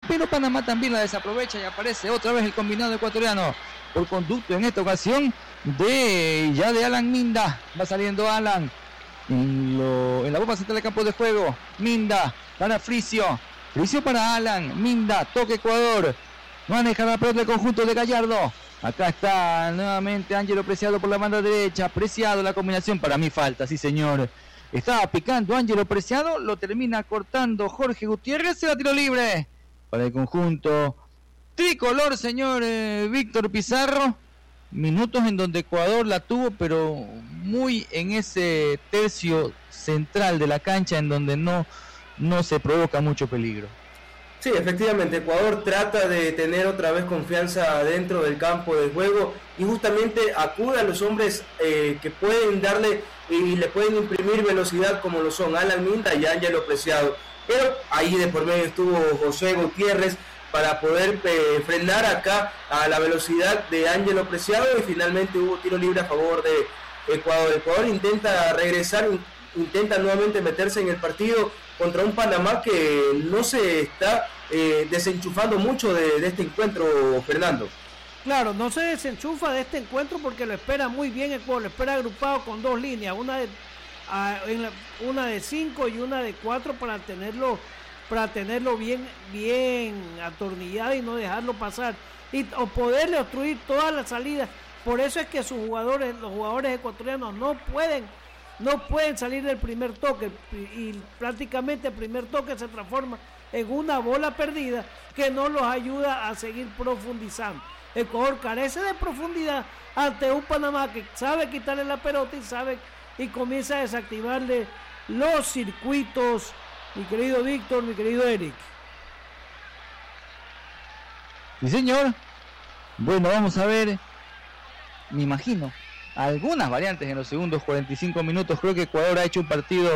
pero Panamá también la desaprovecha y aparece otra vez el combinado ecuatoriano por conducto en esta ocasión de Alan Minda. Va saliendo Alan en la bomba central de campo de juego. Minda para Fricio para Alan. Minda, toque Ecuador, maneja la pelota del conjunto de Gallardo. Acá está nuevamente Ángelo Preciado por la banda derecha. Preciado, la combinación, para mí falta, sí señor. Estaba picando Ángelo Preciado, lo termina cortando Jorge Gutiérrez. Se la tiro libre para el conjunto tricolor, señor Víctor Pizarro. Minutos en donde Ecuador la tuvo, pero muy en ese tercio central de la cancha en donde no se provoca mucho peligro. Sí, efectivamente, Ecuador trata de tener otra vez confianza dentro del campo de juego y justamente acude a los hombres que pueden darle y le pueden imprimir velocidad, como lo son Alan Minda y Ángelo Preciado. Pero ahí de por medio estuvo José Gutiérrez para poder frenar acá a la velocidad de Ángelo Preciado, y finalmente hubo tiro libre a favor de Ecuador. Ecuador intenta regresar, intenta nuevamente meterse en el partido contra un Panamá que no se está desenchufando mucho de este encuentro, Fernando. Claro, no se desenchufa de este encuentro porque lo espera muy bien Ecuador, lo espera agrupado con dos líneas, una de 5 y una de 4 para tenerlo bien atornillado y no dejarlo pasar o poderle obstruir todas las salidas. Por eso es que los jugadores ecuatorianos no pueden salir del primer toque, y prácticamente el primer toque se transforma en una bola perdida que no los ayuda a seguir profundizando. Ecuador carece de profundidad ante un Panamá que sabe quitarle la pelota y comienza a desactivarle los circuitos. Mi querido Víctor, mi querido Eric. Sí, señor. Bueno, vamos a ver, me imagino, algunas variantes en los segundos 45 minutos. Creo que Ecuador ha hecho un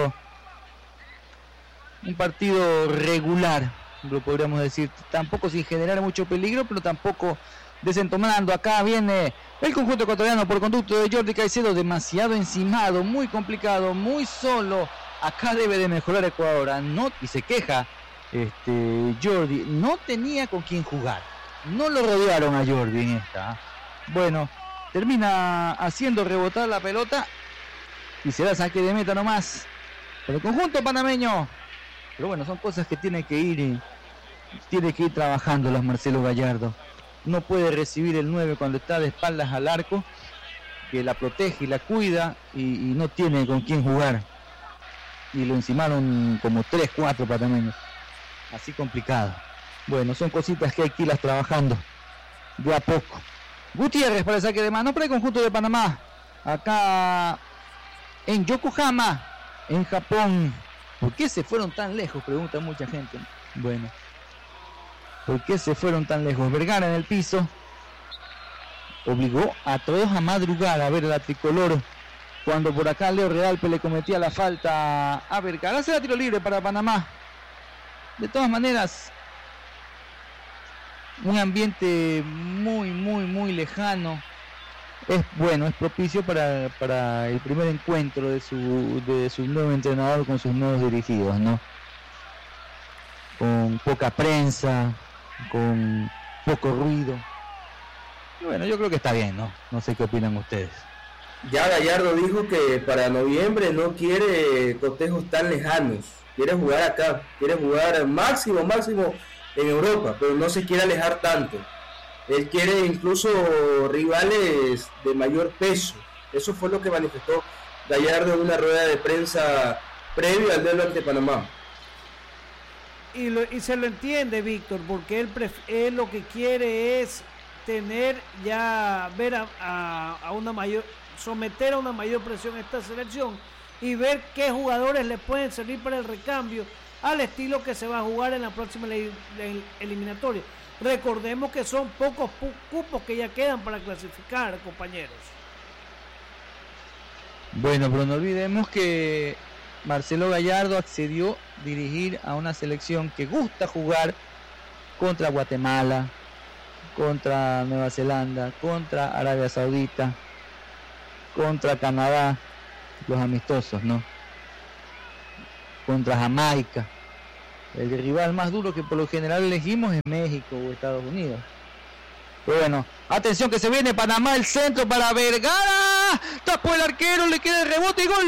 partido regular, lo podríamos decir, tampoco sin generar mucho peligro, pero tampoco desentonando. Acá viene el conjunto ecuatoriano por conducto de Jordi Caicedo, demasiado encimado, muy complicado, muy solo. Acá debe de mejorar Ecuador, y se queja Jordi, no tenía con quién jugar, no lo rodearon a Jordi en esta. Bueno, termina haciendo rebotar la pelota y será saque de meta nomás por el conjunto panameño. Pero bueno, son cosas que tiene que ir trabajando los Marcelo Gallardo. No puede recibir el 9 cuando está de espaldas al arco, que la protege y la cuida, y no tiene con quién jugar. Y lo encimaron como 3-4 panameños. Así complicado. Bueno, son cositas que hay que irlas trabajando de a poco. Gutiérrez para el saque de mano para el conjunto de Panamá. Acá en Yokohama, en Japón. ¿Por qué se fueron tan lejos? Pregunta mucha gente. Bueno, ¿por qué se fueron tan lejos? Vergara en el piso obligó a todos a madrugar a ver a la tricolor, cuando por acá Leo Realpe le cometía la falta a Vergara. Será tiro libre para Panamá. De todas maneras, un ambiente muy, muy, muy lejano. Es bueno, es propicio para el primer encuentro de su nuevo entrenador con sus nuevos dirigidos, ¿no? Con poca prensa, con poco ruido. Y bueno, yo creo que está bien, ¿no? No sé qué opinan ustedes. Ya Gallardo dijo que para noviembre no quiere cotejos tan lejanos, quiere jugar acá, quiere jugar máximo en Europa, pero no se quiere alejar tanto. Él quiere incluso rivales de mayor peso. Eso fue lo que manifestó Gallardo en una rueda de prensa previo al duelo ante Panamá. Y se lo entiende, Víctor, porque él lo que quiere es tener ver a una mayor, someter a una mayor presión a esta selección y ver qué jugadores le pueden servir para el recambio al estilo que se va a jugar en la próxima eliminatoria. Recordemos que son pocos cupos que ya quedan para clasificar, compañeros. Bueno, pero no olvidemos que Marcelo Gallardo accedió a dirigir a una selección que gusta jugar contra Guatemala, contra Nueva Zelanda, contra Arabia Saudita, contra Canadá, los amistosos, ¿no? Contra Jamaica. El rival más duro que por lo general elegimos es México o Estados Unidos. Pero bueno, atención que se viene Panamá, el centro para Vergara. Tapó el arquero, le queda el rebote y gol.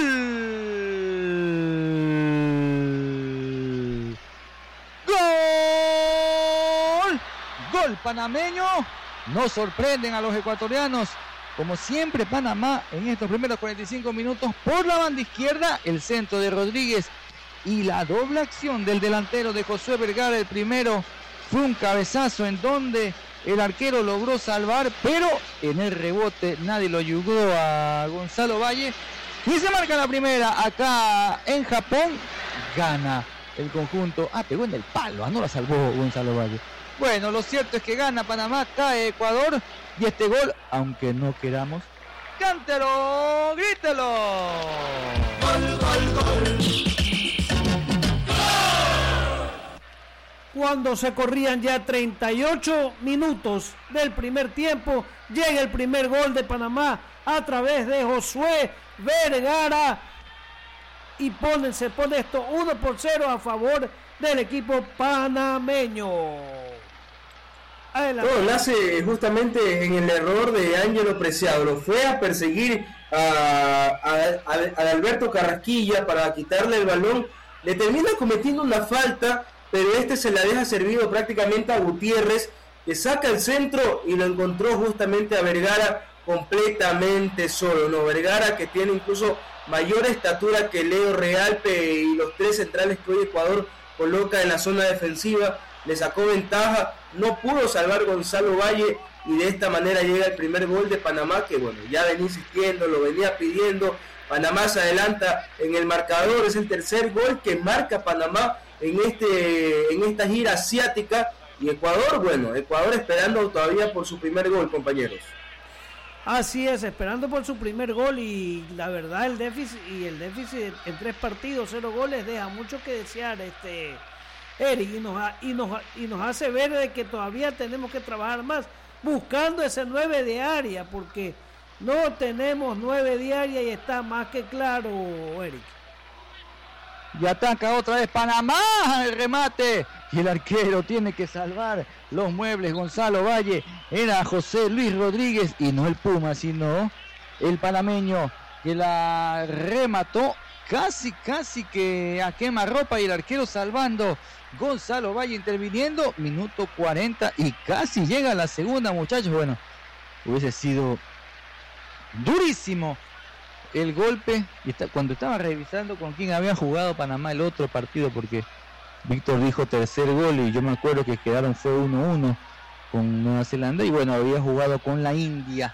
¡Gol! Gol panameño. No sorprenden a los ecuatorianos. Como siempre, Panamá en estos primeros 45 minutos por la banda izquierda, el centro de Rodríguez y la doble acción del delantero de Josué Vergara. El primero fue un cabezazo en donde el arquero logró salvar, pero en el rebote nadie lo ayudó a Gonzalo Valle. Y se marca la primera acá en Japón. Gana el conjunto. Pegó en el palo, no la salvó Gonzalo Valle. Bueno, lo cierto es que gana Panamá, cae Ecuador. Y este gol, aunque no queramos, cántelo, grítelo. Gol, gol, gol. Cuando se corrían ya 38 minutos del primer tiempo, llega el primer gol de Panamá a través de Josué Vergara y se pone esto 1-0 a favor del equipo panameño. Todo nace justamente en el error de Ángelo Preciado. Lo fue a perseguir a Alberto Carrasquilla para quitarle el balón. Le termina cometiendo una falta, pero se la deja servido prácticamente a Gutiérrez, que saca el centro y lo encontró justamente a Vergara completamente solo. No, Vergara, que tiene incluso mayor estatura que Leo Realpe y los tres centrales que hoy Ecuador coloca en la zona defensiva, le sacó ventaja, no pudo salvar Gonzalo Valle y de esta manera llega el primer gol de Panamá, que bueno, ya venía insistiendo, lo venía pidiendo. Panamá se adelanta en el marcador, es el tercer gol que marca Panamá en esta gira asiática, y Ecuador esperando todavía por su primer gol, compañeros. Así es, esperando por su primer gol, y la verdad el déficit en 3 partidos, 0 goles, deja mucho que desear, Eric, y nos hace ver de que todavía tenemos que trabajar más buscando ese 9 de área, porque no tenemos 9 de área y está más que claro, Eric. Y ataca otra vez Panamá, el remate, y el arquero tiene que salvar los muebles. Gonzalo Valle, era José Luis Rodríguez y no el Puma, sino el panameño que la remató casi que a quemarropa, y el arquero salvando. Gonzalo Valle interviniendo, minuto 40 y casi llega la segunda, muchachos. Bueno, hubiese sido durísimo el golpe. Y cuando estaba revisando con quién había jugado Panamá el otro partido, porque Víctor dijo tercer gol y yo me acuerdo que fue 1-1 con Nueva Zelanda, y bueno, había jugado con la India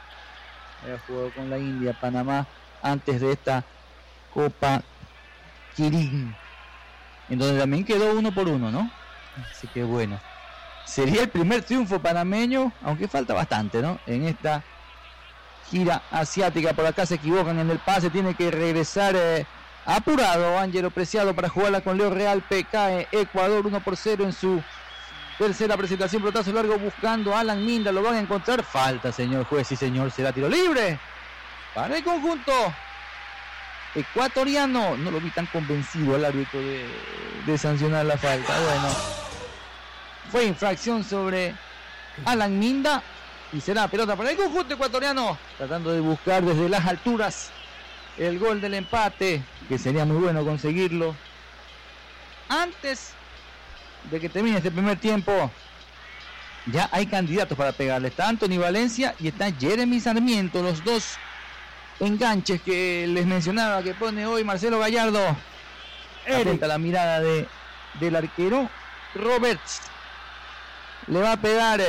Panamá antes de esta Copa Kirin, en donde también quedó 1-1, ¿no? Así que bueno, sería el primer triunfo panameño, aunque falta bastante, ¿no? En esta gira asiática. Por acá se equivocan en el pase, tiene que regresar apurado Ángelo Preciado para jugarla con Leo Realpe. Cae Ecuador 1-0 en su tercera presentación. Pelotazo largo buscando a Alan Minda, lo van a encontrar. Falta, señor juez, sí señor, será tiro libre para el conjunto ecuatoriano. No lo vi tan convencido al árbitro de sancionar la falta. Bueno, fue infracción sobre Alan Minda y será pelota para el conjunto ecuatoriano, tratando de buscar desde las alturas el gol del empate, que sería muy bueno conseguirlo antes de que termine este primer tiempo. Ya hay candidatos para pegarle, está Anthony Valencia y está Jeremy Sarmiento, los dos enganches que les mencionaba que pone hoy Marcelo Gallardo. Atenta la mirada del arquero. Roberts le va a pegar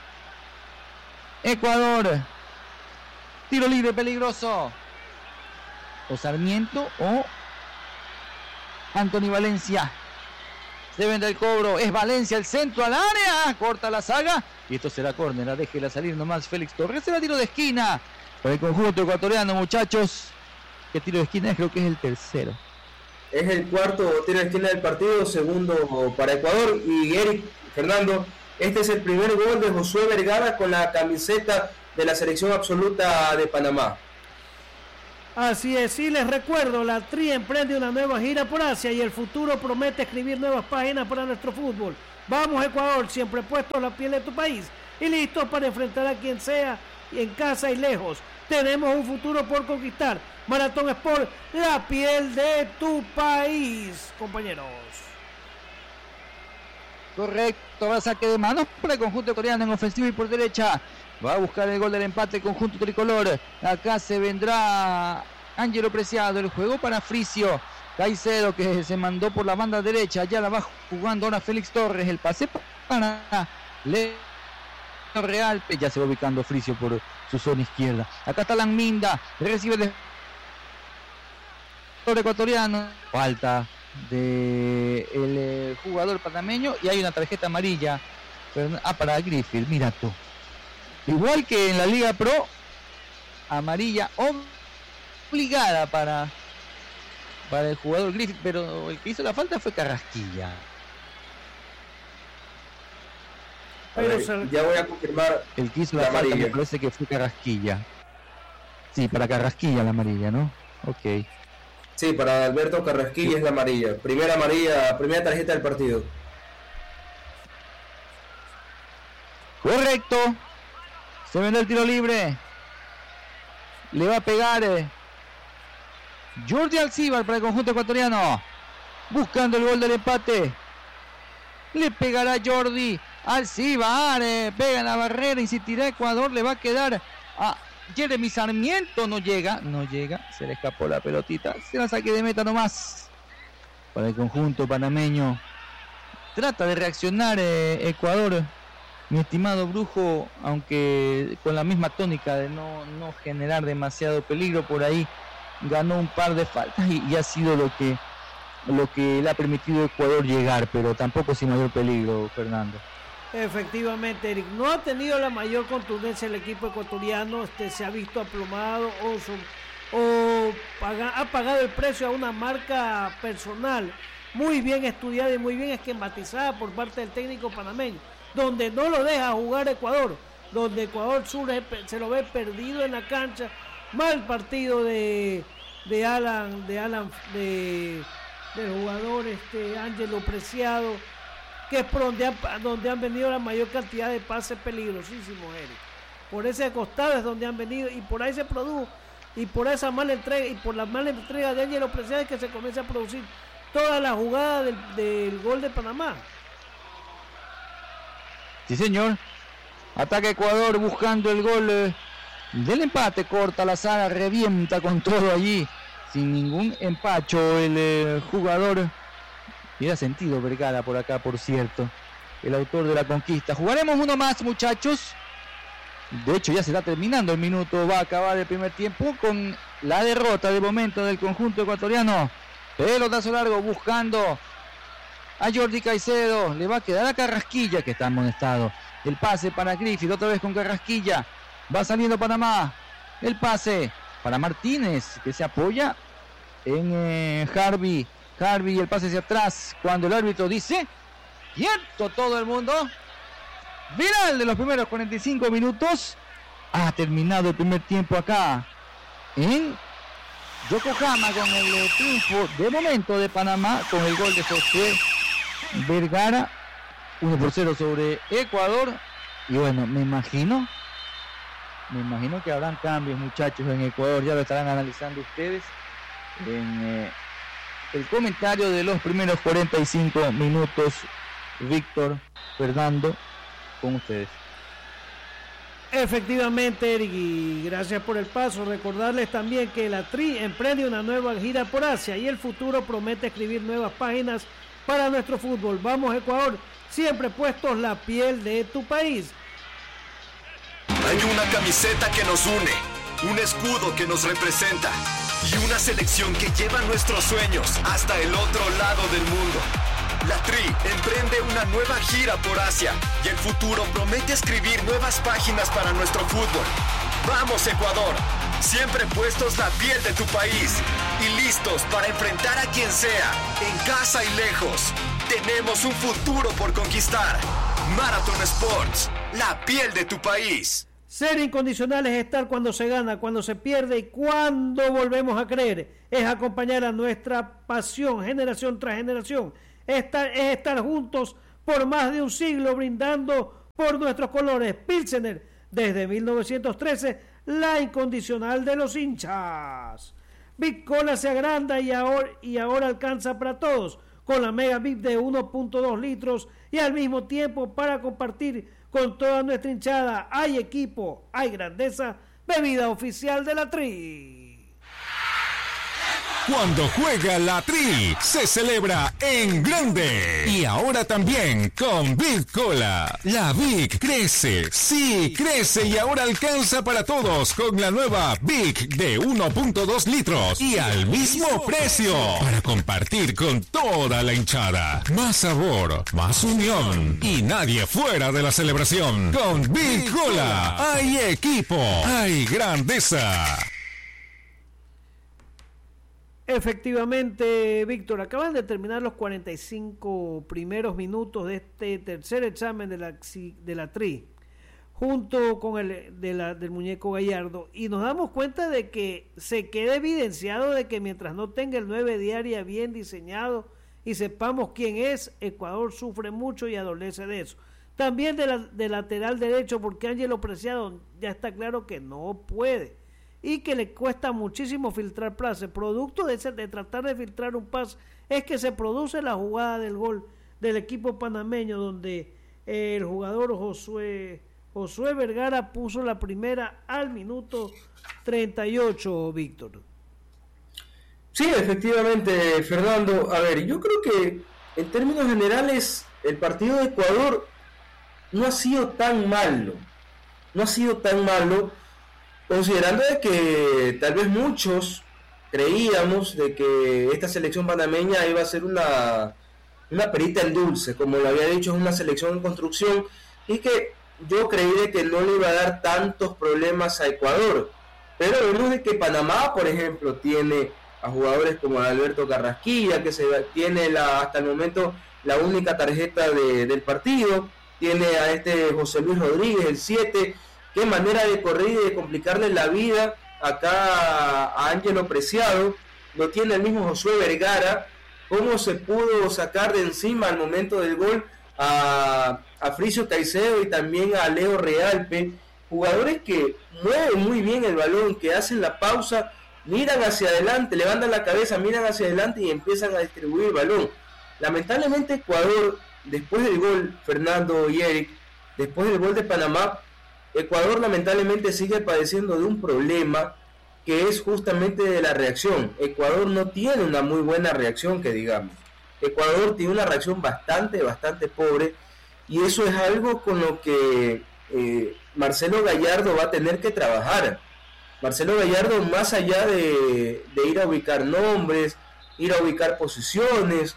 Ecuador. Tiro libre peligroso. O Sarmiento o Anthony Valencia. Se vende el cobro. Es Valencia, el centro al área. Corta la saga. Y esto será córner. Déjela salir nomás Félix Torres. Será tiro de esquina para el conjunto ecuatoriano, muchachos. ¿Qué tiro de esquina es? Creo que es el tercero. Es el cuarto tiro de esquina del partido. Segundo para Ecuador. Y Eric, Fernando, este es el primer gol de Josué Vergara con la camiseta de la selección absoluta de Panamá. Así es, y les recuerdo, la Tri emprende una nueva gira por Asia y el futuro promete escribir nuevas páginas para nuestro fútbol. Vamos Ecuador, siempre puestos la piel de tu país y listos para enfrentar a quien sea, en casa y lejos. Tenemos un futuro por conquistar. Maratón Sport, la piel de tu país, compañeros. Correcto, va a saque de manos para el conjunto coreano en ofensiva y por derecha. Va a buscar el gol del empate el conjunto tricolor. Acá se vendrá Ángelo Preciado. El juego para Fricio. Caicedo que se mandó por la banda derecha. Ya la va jugando ahora Félix Torres. El pase para Leo Real. Ya se va ubicando Fricio por su zona izquierda. Acá está Lanminda. Recibe el ecuatoriano. Falta del jugador panameño. Y hay una tarjeta amarilla. Para Griffith. Mira tú. Igual que en la Liga Pro, amarilla obligada para el jugador Griffith, pero el que hizo la falta fue Carrasquilla. Ya voy a confirmar. El que hizo la falta me parece que fue Carrasquilla. Sí, para Carrasquilla la amarilla, ¿no? Ok. Sí, para Alberto Carrasquilla es la amarilla. Primera tarjeta del partido. Correcto. Se vende el tiro libre. Le va a pegar Jordi Alcibar para el conjunto ecuatoriano. Buscando el gol del empate. Le pegará Jordi Alcibar. Pega en la barrera. Insistirá Ecuador. Le va a quedar a Jeremy Sarmiento. No llega. Se le escapó la pelotita. Se la saque de meta nomás. Para el conjunto panameño. Trata de reaccionar Ecuador. Mi estimado Brujo, aunque con la misma tónica de no generar demasiado peligro, por ahí ganó un par de faltas y ha sido lo que le ha permitido a Ecuador llegar, pero tampoco sin mayor peligro, Fernando. Efectivamente, Eric, no ha tenido la mayor contundencia el equipo ecuatoriano, se ha visto aplomado ha pagado el precio a una marca personal muy bien estudiada y muy bien esquematizada por parte del técnico panameño, donde no lo deja jugar Ecuador, donde Ecuador surge, se lo ve perdido en la cancha. Mal partido del jugador Ángelo Preciado, que es por donde han venido la mayor cantidad de pases peligrosísimos, Eric. Por ese costado es donde han venido y por ahí se produjo, y por esa mala entrega y por la mala entrega de Ángelo Preciado es que se comienza a producir toda la jugada del gol de Panamá. Sí, señor. Ataca Ecuador buscando el gol del empate. Corta la saga, revienta con todo allí. Sin ningún empacho el jugador. Mira sentido Vergara por acá, por cierto. El autor de la conquista. Jugaremos uno más, muchachos. De hecho, ya se está terminando el minuto. Va a acabar el primer tiempo con la derrota de momento del conjunto ecuatoriano. Pelotazo largo buscando a Jordi Caicedo. Le va a quedar a Carrasquilla, que está amonestado. El pase para Griffith, otra vez con Carrasquilla. Va saliendo Panamá. El pase para Martínez, que se apoya en Harvey. Harvey, el pase hacia atrás. Cuando el árbitro dice: quieto todo el mundo. Final de los primeros 45 minutos. Ha terminado el primer tiempo acá en Yokohama con el triunfo de momento de Panamá, con el gol de José Vergara, 1-0 sobre Ecuador. Y bueno, me imagino que habrán cambios, muchachos, en Ecuador. Ya lo estarán analizando ustedes en el comentario de los primeros 45 minutos. Víctor, Fernando, con ustedes. Efectivamente, Eric, y gracias por el paso. Recordarles también que la Tri emprende una nueva gira por Asia y el futuro promete escribir nuevas páginas para nuestro fútbol. Vamos Ecuador, siempre puestos la piel de tu país. Hay una camiseta que nos une, un escudo que nos representa y una selección que lleva nuestros sueños hasta el otro lado del mundo. La Tri emprende una nueva gira por Asia y el futuro promete escribir nuevas páginas para nuestro fútbol. ¡Vamos Ecuador! Siempre puestos la piel de tu país y listos para enfrentar a quien sea, en casa y lejos. Tenemos un futuro por conquistar. Maratón Sports, la piel de tu país. Ser incondicional es estar cuando se gana, cuando se pierde y cuando volvemos a creer. Es acompañar a nuestra pasión generación tras generación. Es estar juntos por más de un siglo brindando por nuestros colores. Pilsener, desde 1913, la incondicional de los hinchas. Big Cola se agranda y ahora alcanza para todos, con la Mega Big de 1.2 litros y al mismo tiempo para compartir con toda nuestra hinchada. Hay equipo, hay grandeza, bebida oficial de la Tri. Cuando juega la Tri, se celebra en grande. Y ahora también con Big Cola. La Big crece, sí, crece y ahora alcanza para todos con la nueva Big de 1.2 litros. Y al mismo precio. Para compartir con toda la hinchada. Más sabor, más unión. Y nadie fuera de la celebración. Con Big Cola hay equipo, hay grandeza. Efectivamente, Víctor, acaban de terminar los 45 primeros minutos de este tercer examen de la Tri, junto con el del muñeco Gallardo, y nos damos cuenta de que se queda evidenciado de que mientras no tenga el 9 diaria bien diseñado y sepamos quién es, Ecuador sufre mucho y adolece de eso. También de lateral derecho, porque Ángelo Preciado ya está claro que no puede y que le cuesta muchísimo filtrar pases. Producto de tratar de filtrar un pase es que se produce la jugada del gol del equipo panameño, donde el jugador Josué Vergara puso la primera al minuto 38, Víctor. Sí, efectivamente, Fernando. A ver, yo creo que en términos generales el partido de Ecuador no ha sido tan malo, considerando de que tal vez muchos creíamos de que esta selección panameña iba a ser una perita en dulce, como lo había dicho, es una selección en construcción, y que yo creí de que no le iba a dar tantos problemas a Ecuador. Pero vemos de que Panamá, por ejemplo, tiene a jugadores como Alberto Carrasquilla, que tiene hasta el momento la única tarjeta del partido, tiene a José Luis Rodríguez, el 7, qué manera de correr y de complicarle la vida acá a Ángelo Preciado. Lo tiene el mismo Josué Vergara, cómo se pudo sacar de encima al momento del gol a Fricio Caicedo y también a Leo Realpe, jugadores que mueven muy bien el balón, que hacen la pausa, miran hacia adelante, levantan la cabeza, miran hacia adelante y empiezan a distribuir el balón. Lamentablemente Ecuador, después del gol, Fernando y Eric, después del gol de Panamá, Ecuador lamentablemente sigue padeciendo de un problema que es justamente de la reacción. Ecuador no tiene una muy buena reacción, que digamos. Ecuador tiene una reacción bastante pobre, y eso es algo con lo que Marcelo Gallardo va a tener que trabajar. Marcelo Gallardo, más allá de ir a ubicar nombres, ir a ubicar posiciones,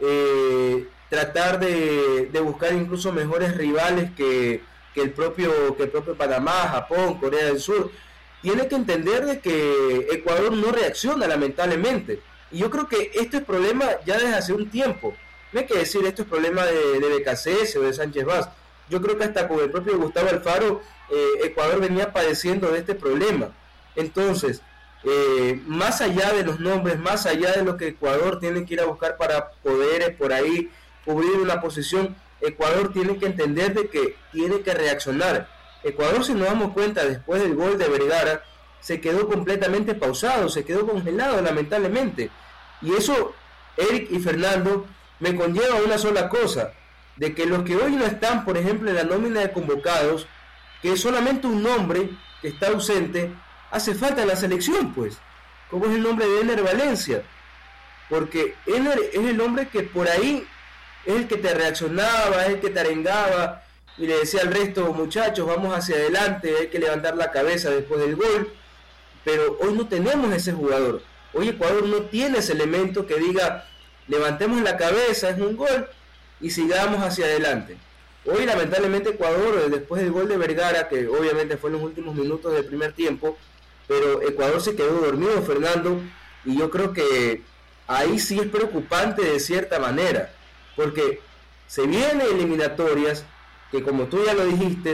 tratar de buscar incluso mejores rivales que el propio Panamá, Japón, Corea del Sur, tiene que entender de que Ecuador no reacciona, lamentablemente. Y yo creo que esto es problema ya desde hace un tiempo. No hay que decir esto es problema de BKCS o de Sánchez Vaz. Yo creo que hasta con el propio Gustavo Alfaro, Ecuador venía padeciendo de este problema. Entonces, más allá de los nombres, más allá de lo que Ecuador tiene que ir a buscar para poder por ahí cubrir una posición, Ecuador tiene que entender de que tiene que reaccionar. Ecuador, si nos damos cuenta, después del gol de Vergara, se quedó completamente pausado, se quedó congelado, lamentablemente. Y eso, Eric y Fernando, me conlleva a una sola cosa, de que los que hoy no están, por ejemplo, en la nómina de convocados, que es solamente un nombre que está ausente, hace falta en la selección, pues, como es el nombre de Ener Valencia, porque Ener es el hombre que por ahí es el que te reaccionaba, es el que te arengaba y le decía al resto, muchachos, vamos hacia adelante, hay que levantar la cabeza después del gol. Pero hoy no tenemos ese jugador. Hoy Ecuador no tiene ese elemento que diga, levantemos la cabeza, es un gol y sigamos hacia adelante. Hoy lamentablemente Ecuador, después del gol de Vergara, que obviamente fue en los últimos minutos del primer tiempo, pero Ecuador se quedó dormido, Fernando, y yo creo que ahí sí es preocupante de cierta manera, porque se vienen eliminatorias que, como tú ya lo dijiste,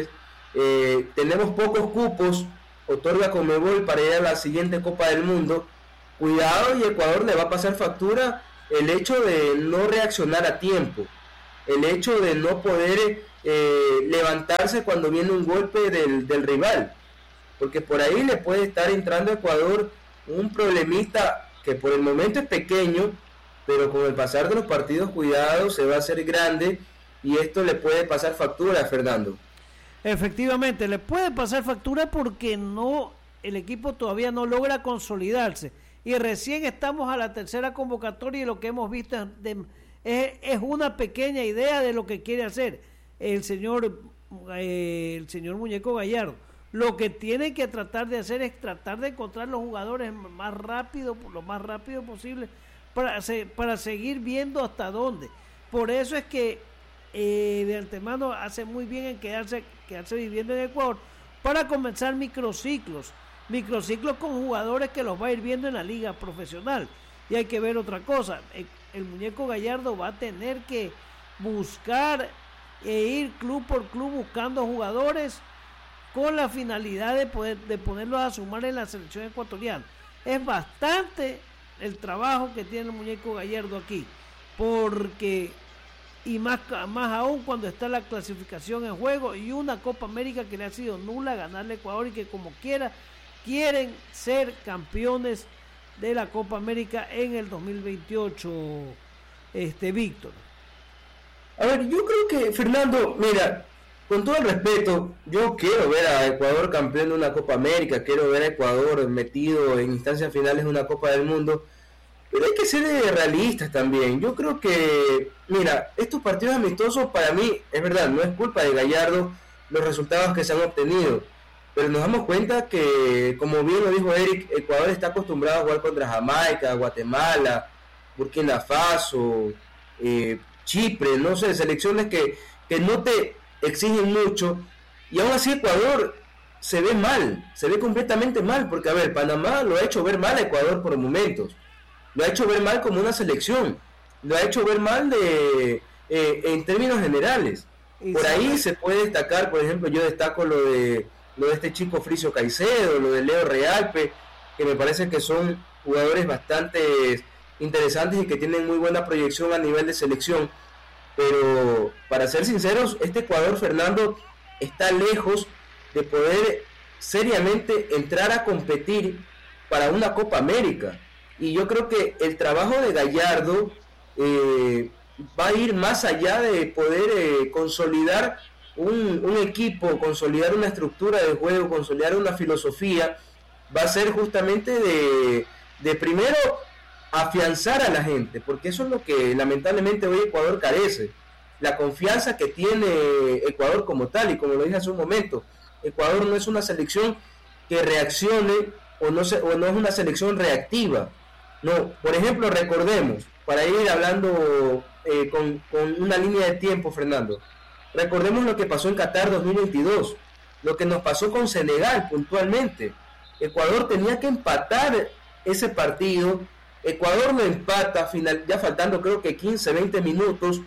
tenemos pocos cupos, otorga Conmebol para ir a la siguiente Copa del Mundo. Cuidado, y Ecuador le va a pasar factura el hecho de no reaccionar a tiempo, el hecho de no poder levantarse cuando viene un golpe del rival, porque por ahí le puede estar entrando a Ecuador un problemita que por el momento es pequeño, pero con el pasar de los partidos, cuidado, se va a hacer grande, y esto le puede pasar factura a Fernando. Efectivamente, le puede pasar factura porque el equipo todavía no logra consolidarse, y recién estamos a la tercera convocatoria, y lo que hemos visto es una pequeña idea de lo que quiere hacer el señor Muñeco Gallardo. Lo que tiene que tratar de hacer es tratar de encontrar los jugadores lo más rápido posible para seguir viendo hasta dónde. Por eso es que de antemano hace muy bien en quedarse viviendo en Ecuador para comenzar microciclos con jugadores que los va a ir viendo en la liga profesional. Y hay que ver otra cosa, el Muñeco Gallardo va a tener que buscar e ir club por club buscando jugadores con la finalidad de ponerlos a sumar en la selección ecuatoriana. Es bastante el trabajo que tiene el Muñeco Gallardo aquí, porque y más aún cuando está la clasificación en juego y una Copa América que le ha sido nula ganarle a Ecuador, y que como quiera quieren ser campeones de la Copa América en el 2028, Víctor. A ver, yo creo que, Fernando, mira, con todo el respeto, yo quiero ver a Ecuador campeón de una Copa América, quiero ver a Ecuador metido en instancias finales de una Copa del Mundo, pero hay que ser realistas también. Yo creo que, mira, estos partidos amistosos para mí, es verdad, no es culpa de Gallardo los resultados que se han obtenido, pero nos damos cuenta que, como bien lo dijo Eric, Ecuador está acostumbrado a jugar contra Jamaica, Guatemala, Burkina Faso, Chipre, no sé, selecciones que no te exigen mucho, y aún así Ecuador se ve mal, se ve completamente mal, porque a ver, Panamá lo ha hecho ver mal a Ecuador por momentos, lo ha hecho ver mal como una selección, lo ha hecho ver mal en términos generales. Por ahí se puede destacar, por ejemplo, yo destaco lo de este chico Fricio Caicedo, lo de Leo Realpe, que me parece que son jugadores bastante interesantes y que tienen muy buena proyección a nivel de selección. Pero para ser sinceros, este Ecuador, Fernando, está lejos de poder seriamente entrar a competir para una Copa América. Y yo creo que el trabajo de Gallardo va a ir más allá de poder consolidar un equipo, consolidar una estructura de juego, consolidar una filosofía. Va a ser justamente de primero afianzar a la gente, porque eso es lo que lamentablemente hoy Ecuador carece, la confianza que tiene Ecuador como tal. Y como lo dije hace un momento, Ecuador no es una selección que reaccione o no es una selección reactiva. No, por ejemplo, recordemos, para ir hablando con una línea de tiempo, Fernando, recordemos lo que pasó en Qatar 2022, lo que nos pasó con Senegal puntualmente. Ecuador tenía que empatar ese partido, Ecuador lo empata, ya faltando creo que 15, 20 minutos,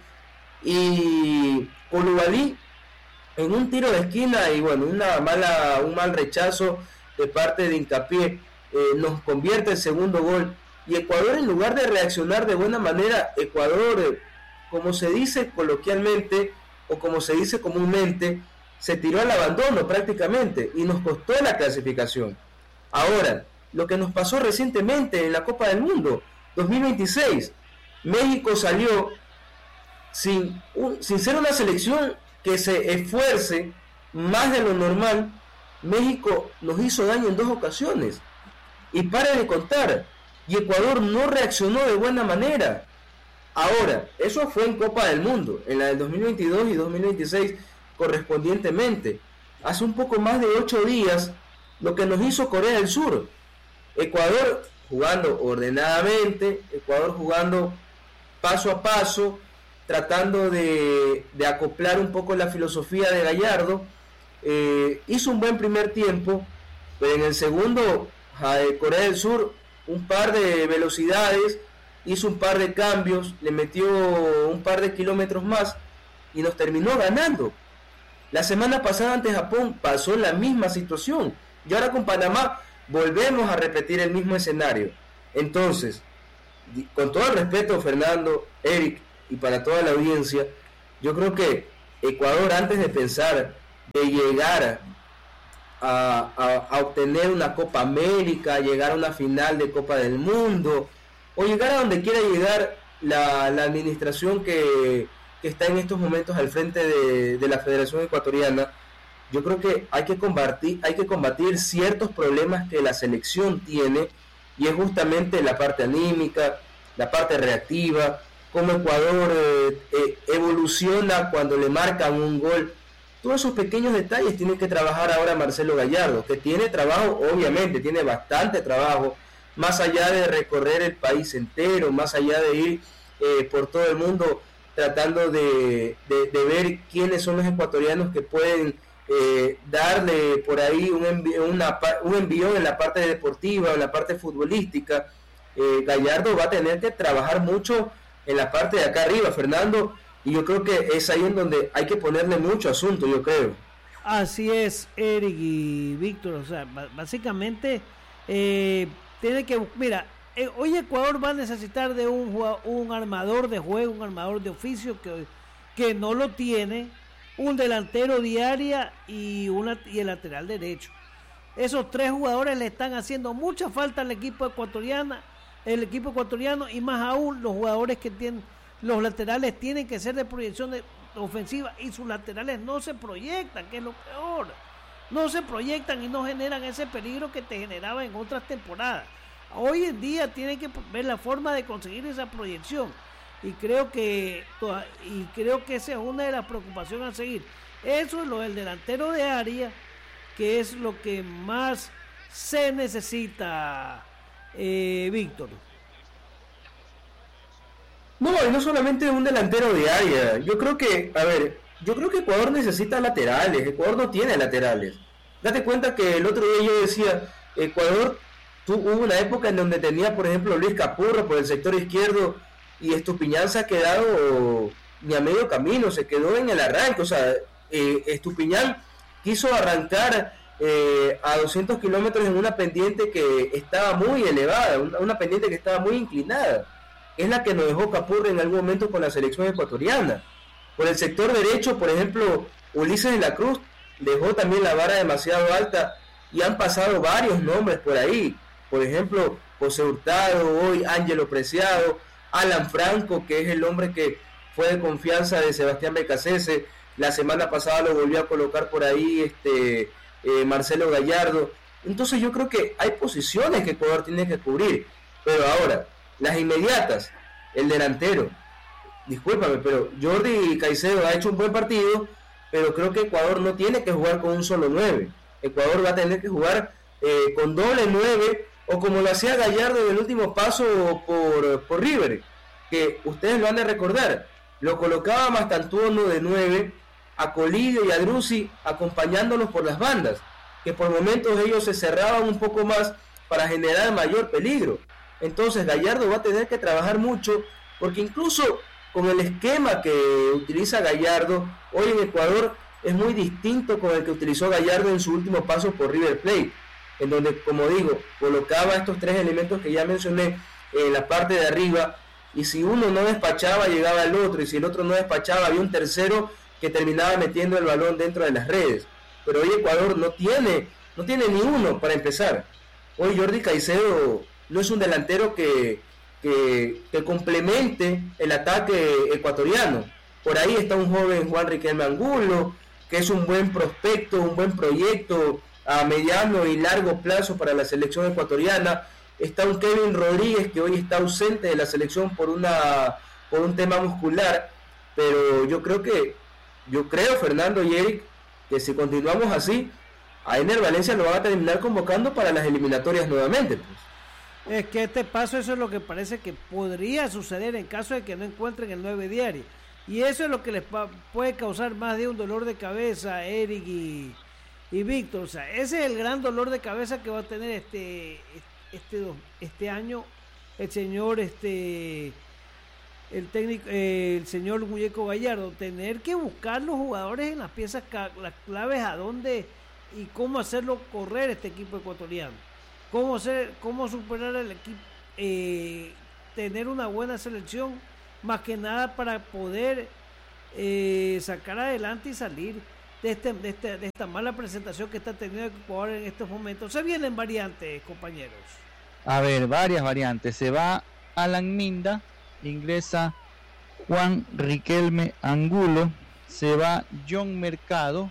y Koulibaly en un tiro de esquina y bueno, un mal rechazo de parte de Hincapié nos convierte el segundo gol. Y Ecuador, en lugar de reaccionar de buena manera, Ecuador, como se dice coloquialmente o como se dice comúnmente, se tiró al abandono prácticamente y nos costó la clasificación. Ahora, lo que nos pasó recientemente en la Copa del Mundo 2026, México salió sin ser una selección que se esfuerce más de lo normal. México nos hizo daño en 2 ocasiones y para de contar, y Ecuador no reaccionó de buena manera. Ahora, eso fue en Copa del Mundo, en la del 2022 y 2026 correspondientemente. Hace un poco más de 8 días, lo que nos hizo Corea del Sur. Ecuador jugando ordenadamente, Ecuador jugando paso a paso, tratando de acoplar un poco la filosofía de Gallardo. Hizo un buen primer tiempo, pero en el segundo, Corea del Sur, un par de velocidades, hizo un par de cambios, le metió un par de kilómetros más y nos terminó ganando. La semana pasada ante Japón pasó la misma situación. Y ahora con Panamá volvemos a repetir el mismo escenario. Entonces, con todo el respeto, Fernando, Eric, y para toda la audiencia, yo creo que Ecuador, antes de pensar de llegar a obtener una Copa América, llegar a una final de Copa del Mundo, o llegar a donde quiera llegar la administración que está en estos momentos al frente de la Federación Ecuatoriana, yo creo que hay que combatir ciertos problemas que la selección tiene, y es justamente la parte anímica, la parte reactiva, cómo Ecuador evoluciona cuando le marcan un gol. Todos esos pequeños detalles tiene que trabajar ahora Marcelo Gallardo, que tiene trabajo, obviamente, tiene bastante trabajo, más allá de recorrer el país entero, más allá de ir por todo el mundo tratando de ver quiénes son los ecuatorianos que pueden darle por ahí un envión en la parte deportiva, en la parte futbolística. Gallardo va a tener que trabajar mucho en la parte de acá arriba, Fernando, y yo creo que es ahí en donde hay que ponerle mucho asunto, yo creo. Así es, Eric y Víctor, o sea, básicamente tiene que, mira, hoy Ecuador va a necesitar de un armador de juego, un armador de oficio que no lo tiene, un delantero de área y el lateral derecho. Esos tres jugadores le están haciendo mucha falta al equipo ecuatoriano, y más aún los jugadores que tienen, los laterales tienen que ser de proyección ofensiva, y sus laterales no se proyectan, que es lo peor. No se proyectan y no generan ese peligro que te generaba en otras temporadas. Hoy en día tienen que ver la forma de conseguir esa proyección, y creo que esa es una de las preocupaciones a seguir. Eso es lo del delantero de área, que es lo que más se necesita, Víctor. No, y no solamente un delantero de área. Yo creo que Ecuador necesita laterales. Ecuador no tiene laterales. Date cuenta que el otro día yo decía, Ecuador hubo una época en donde tenía, por ejemplo, Luis Capurro por el sector izquierdo, y Estupiñán se ha quedado ni a medio camino, se quedó en el arranque. O sea, Estupiñán quiso arrancar a 200 kilómetros en una pendiente que estaba muy elevada, una pendiente que estaba muy inclinada. Es la que nos dejó Capurro en algún momento con la selección ecuatoriana. Por el sector derecho, por ejemplo, Ulises de la Cruz dejó también la vara demasiado alta, y han pasado varios nombres por ahí. Por ejemplo, José Hurtado, hoy Ángelo Preciado, Alan Franco, que es el hombre que fue de confianza de Sebastián Becasese. La semana pasada lo volvió a colocar por ahí Marcelo Gallardo. Entonces yo creo que hay posiciones que Ecuador tiene que cubrir. Pero ahora, las inmediatas, el delantero, discúlpame, pero Jordi Caicedo ha hecho un buen partido, pero creo que Ecuador no tiene que jugar con un solo 9. Ecuador va a tener que jugar con doble 9, o como lo hacía Gallardo en el último paso por River, que ustedes lo han de recordar, lo colocaba Mastantuono de 9, a Colidio y a Drusi acompañándolos por las bandas, que por momentos ellos se cerraban un poco más para generar mayor peligro. Entonces Gallardo va a tener que trabajar mucho, porque incluso con el esquema que utiliza Gallardo hoy en Ecuador es muy distinto con el que utilizó Gallardo en su último paso por River Plate, en donde, como digo, colocaba estos tres elementos que ya mencioné en la parte de arriba, y si uno no despachaba llegaba el otro, y si el otro no despachaba había un tercero que terminaba metiendo el balón dentro de las redes. Pero hoy Ecuador no tiene ni uno para empezar. Hoy Jordi Caicedo no es un delantero que complemente el ataque ecuatoriano. Por ahí está un joven Juan Riquelme Angulo, que es un buen prospecto, un buen proyecto a mediano y largo plazo para la selección ecuatoriana. Está un Kevin Rodríguez, que hoy está ausente de la selección por un tema muscular, pero yo creo, Fernando y Eric, que si continuamos así, a Ener Valencia lo van a terminar convocando para las eliminatorias nuevamente, pues. Es que este paso, eso es lo que parece que podría suceder en caso de que no encuentren el 9 diario. Y eso es lo que les puede causar más de un dolor de cabeza a Eric y Víctor. O sea, ese es el gran dolor de cabeza que va a tener este año el señor el técnico, el señor Muñeco Gallardo, tener que buscar los jugadores en las piezas, las claves a dónde y cómo hacerlo correr este equipo ecuatoriano, cómo superar al equipo, tener una buena selección, más que nada para poder sacar adelante y salir de esta mala presentación que está teniendo Ecuador en estos momentos. Se vienen variantes, compañeros. A ver, varias variantes. Se va Alan Minda, ingresa Juan Riquelme Angulo, se va John Mercado,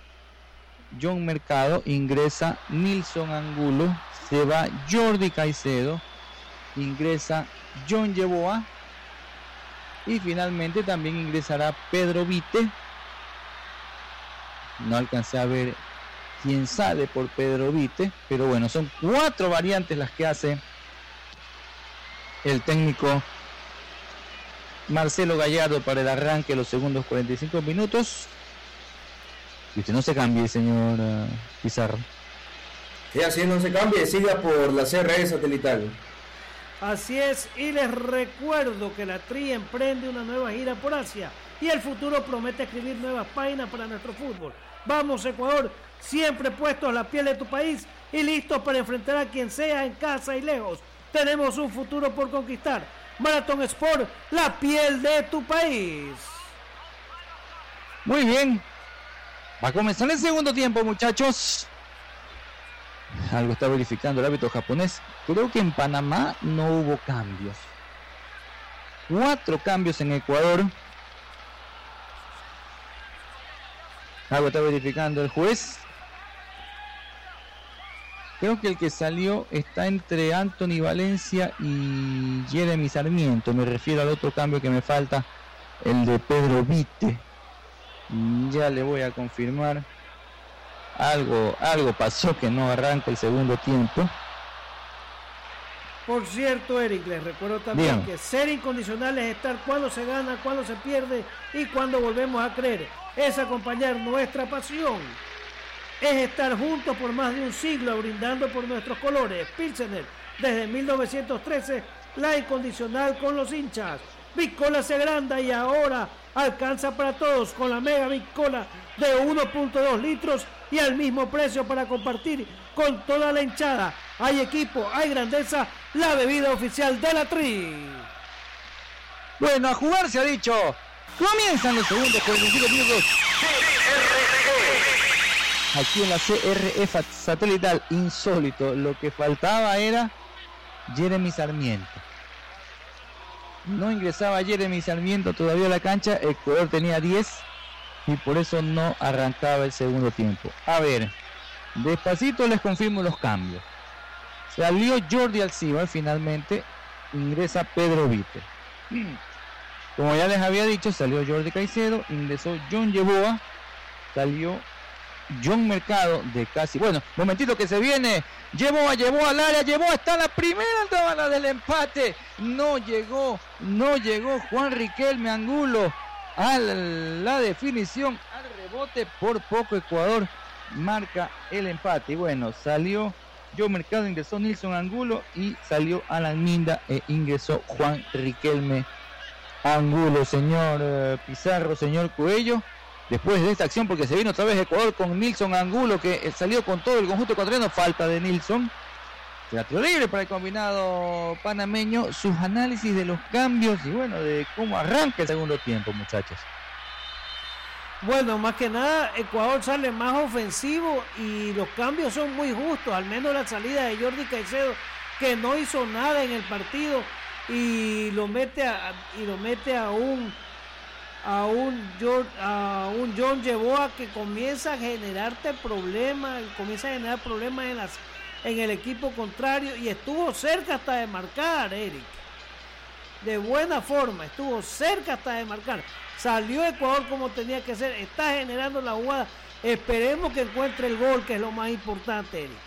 ingresa Nilson Angulo, se va Jordi Caicedo, ingresa John Yeboah y finalmente también ingresará Pedro Vite. No alcancé a ver quién sale por Pedro Vite, pero bueno, son 4 variantes las que hace el técnico Marcelo Gallardo para el arranque de los segundos 45 minutos. Y usted no se cambie, señor Pizarro. Sí, así no se cambie, siga por la CRE satelital. Así es, y les recuerdo que la TRI emprende una nueva gira por Asia y el futuro promete escribir nuevas páginas para nuestro fútbol. Vamos, Ecuador, siempre puestos a la piel de tu país y listos para enfrentar a quien sea en casa y lejos. Tenemos un futuro por conquistar. Marathon Sport, la piel de tu país. Muy bien. Va a comenzar el segundo tiempo, muchachos. Algo está verificando el árbitro japonés. Creo que en Panamá no hubo cambios. 4 cambios en Ecuador. Algo está verificando el juez. Creo que el que salió está entre Anthony Valencia y Jeremy Sarmiento. Me refiero al otro cambio que me falta, el de Pedro Vite. Ya le voy a confirmar. Algo pasó que no arranca el segundo tiempo. Por cierto, Eric, les recuerdo también que ser incondicional es estar cuando se gana, cuando se pierde y cuando volvemos a creer. Es acompañar nuestra pasión. Es estar juntos por más de un siglo brindando por nuestros colores. Pilsener, desde 1913, la incondicional con los hinchas. Big Cola se agranda y ahora alcanza para todos con la mega Big Cola de 1.2 litros y al mismo precio para compartir con toda la hinchada. Hay equipo, hay grandeza, la bebida oficial de la TRI. Bueno, a jugar se ha dicho. Comienzan los segundos 45 minutos. Aquí en la CRE satelital, insólito. Lo que faltaba era Jeremy Sarmiento. No ingresaba Jeremy Sarmiento todavía a la cancha. Ecuador tenía 10 y por eso no arrancaba el segundo tiempo. A ver, despacito les confirmo los cambios. Salió Jordi Alcibar, finalmente ingresa Pedro Vite. Como ya les había dicho, salió Jordi Caicedo, ingresó John Yeboah, salió John Mercado de casi, bueno, momentito que se viene, Yeboah al área, Yeboah está en la primera tabla del empate, no llegó Juan Riquelme Angulo a la definición, al rebote, por poco Ecuador marca el empate. Y bueno, salió John Mercado, ingresó Nilson Angulo y salió Alan Minda e ingresó Juan Riquelme Angulo. Señor Pizarro, señor Coello, después de esta acción, porque se vino otra vez Ecuador con Nilson Angulo, que salió con todo el conjunto ecuatoriano, falta de Nilson, será tiro libre para el combinado panameño. Sus análisis de los cambios y bueno, de cómo arranca el segundo tiempo, muchachos. Bueno, más que nada Ecuador sale más ofensivo y los cambios son muy justos, al menos la salida de Jordi Caicedo, que no hizo nada en el partido, y lo mete a un John Yeboah que comienza a generarte problemas, en el equipo contrario, y estuvo cerca hasta de marcar, Eric. De buena forma, estuvo cerca hasta de marcar. Salió Ecuador como tenía que ser, está generando la jugada. Esperemos que encuentre el gol, que es lo más importante, Eric.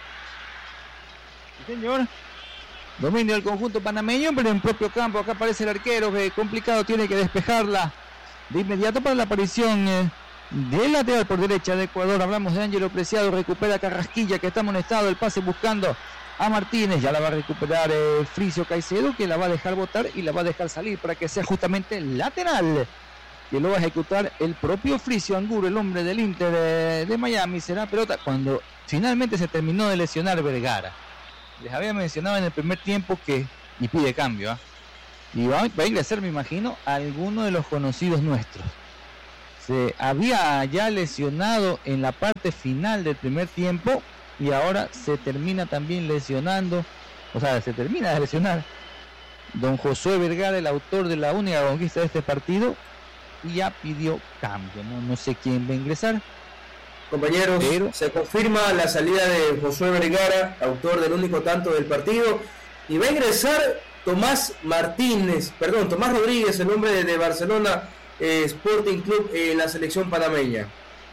Sí, señor. Dominio del conjunto panameño, pero en propio campo. Acá aparece el arquero, que complicado, tiene que despejarla de inmediato para la aparición del lateral por derecha de Ecuador. Hablamos de Ángelo Preciado, recupera Carrasquilla, que está amonestado, el pase buscando a Martínez, ya la va a recuperar Fricio Caicedo, que la va a dejar botar y la va a dejar salir para que sea justamente lateral, que lo va a ejecutar el propio Fricio Angulo, el hombre del Inter de Miami. Será pelota cuando finalmente se terminó de lesionar Vergara. Les había mencionado en el primer tiempo que, y pide cambio, y va a ingresar, me imagino, a alguno de los conocidos nuestros. Se había ya lesionado en la parte final del primer tiempo y ahora se termina también lesionando, o sea, se termina de lesionar don Josué Vergara, el autor de la única conquista de este partido, y ya pidió cambio. No sé quién va a ingresar. Compañeros, pero se confirma la salida de Josué Vergara, autor del único tanto del partido, y va a ingresar Tomás Rodríguez, el hombre de Barcelona Sporting Club en la selección panameña.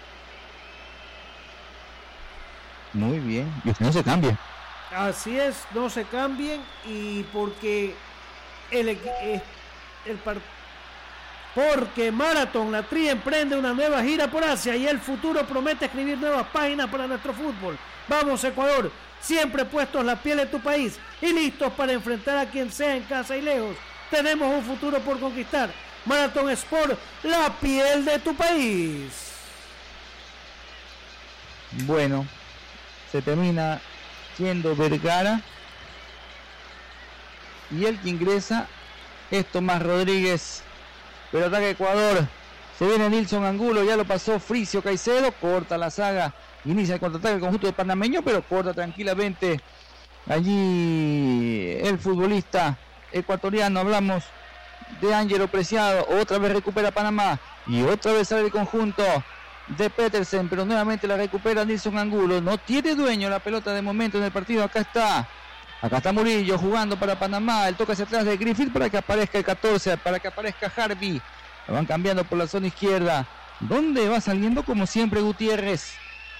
Muy bien, y usted no se cambia. Así es, no se cambien, y porque porque Marathon La Tri emprende una nueva gira por Asia y el futuro promete escribir nuevas páginas para nuestro fútbol. Vamos Ecuador, siempre puestos la piel de tu país y listos para enfrentar a quien sea en casa y lejos. Tenemos un futuro por conquistar. Marathon Sport, la piel de tu país. Bueno, se termina siendo Vergara y el que ingresa es Tomás Rodríguez. Pero ataca Ecuador, se viene Nilson Angulo, ya lo pasó Fricio Caicedo, corta la saga, inicia el contraataque el conjunto de panameño, pero corta tranquilamente allí el futbolista ecuatoriano. Hablamos de Ángelo Preciado, otra vez recupera Panamá y otra vez sale el conjunto de Petersen, pero nuevamente la recupera Nilson Angulo. No tiene dueño la pelota de momento en el partido. Acá está Murillo jugando para Panamá. El toque hacia atrás de Griffith para que aparezca el 14, para que aparezca Harvey. Lo van cambiando por la zona izquierda, donde va saliendo como siempre Gutiérrez.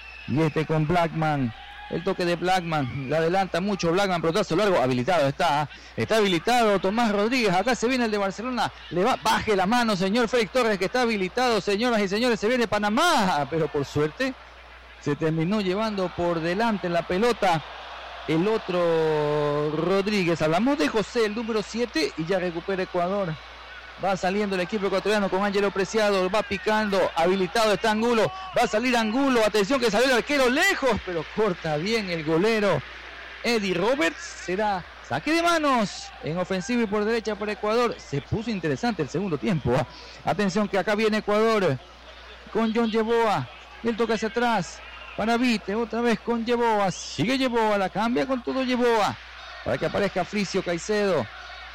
Y con Blackman. El toque de Blackman, le adelanta mucho Blackman, pelotazo largo, habilitado está habilitado Tomás Rodríguez. Acá se viene el de Barcelona, baje la mano señor Félix Torres, que está habilitado. Señoras y señores, se viene Panamá, pero por suerte se terminó llevando por delante la pelota el otro Rodríguez. Hablamos de José, el número 7, y ya recupera Ecuador. Va saliendo el equipo ecuatoriano con Ángelo Preciado, va picando, habilitado está Angulo, va a salir Angulo, atención que salió el arquero lejos, pero corta bien el golero Eddie Roberts. Será saque de manos en ofensiva y por derecha por Ecuador. Se puso interesante el segundo tiempo. Atención que acá viene Ecuador con John Yeboah, él toca hacia atrás para Vite, otra vez con Yeboah, sigue Yeboah, la cambia con todo Yeboah, para que aparezca Fricio Caicedo.